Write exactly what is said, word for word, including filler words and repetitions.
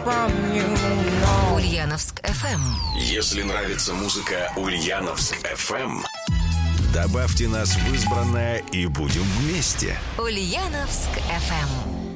from you, no. Ульяновск эф эм. Если нравится музыка Ульяновск эф эм, добавьте нас в избранное и будем вместе. Ульяновск эф эм.